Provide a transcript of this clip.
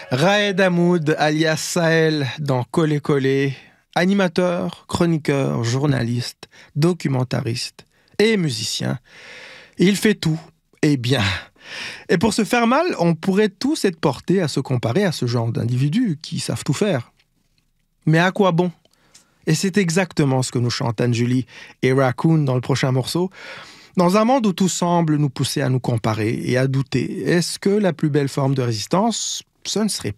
Raed Hamoud, alias Sahel, dans Collé Collé, animateur, chroniqueur, journaliste, documentariste et musicien. Il fait tout, et bien. Et pour se faire mal, on pourrait tous être portés à se comparer à ce genre d'individus qui savent tout faire. Mais à quoi bon? Et c'est exactement ce que nous chantent Anne-Julie et Raccoon dans le prochain morceau. Dans un monde où tout semble nous pousser à nous comparer et à douter, est-ce que la plus belle forme de résistance, ce ne serait